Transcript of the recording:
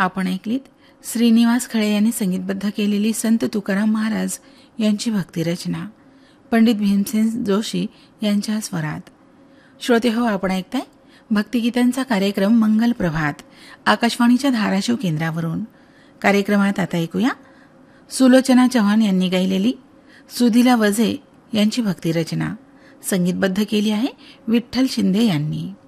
आपण ऐकलीत श्रीनिवास खळे यांनी संगीतबद्ध केलेली संत तुकाराम महाराज यांची भक्तिरचना पंडित भीमसेन जोशी यांच्या स्वरात. श्रोते हो, आपण ऐकताय भक्तिगीतांचा कार्यक्रम मंगल प्रभात आकाशवाणीच्या धाराशिव केंद्रावरून. कार्यक्रमात आता ऐकूया सुलोचना चव्हाण यांनी गायलेली सुधीला वजे यांची भक्तिरचना. संगीतबद्ध केली आहे विठ्ठल शिंदे यांनी.